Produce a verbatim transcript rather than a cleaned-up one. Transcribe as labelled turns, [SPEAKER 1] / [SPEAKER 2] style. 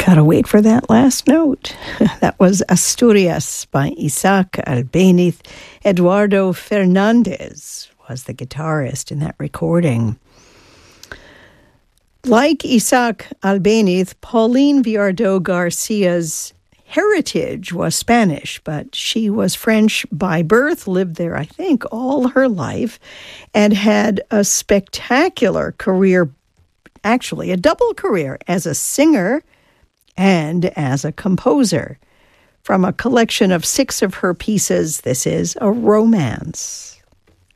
[SPEAKER 1] Gotta wait for that last note. That was Asturias by Isaac Albéniz. Eduardo Fernandez was the guitarist in that recording. Like Isaac Albéniz, Pauline Viardot Garcia's heritage was Spanish, but she was French by birth, lived there, I think, all her life, and had a spectacular career, actually a double career, as a singer and as a composer. From a collection of six of her pieces, this is A Romance.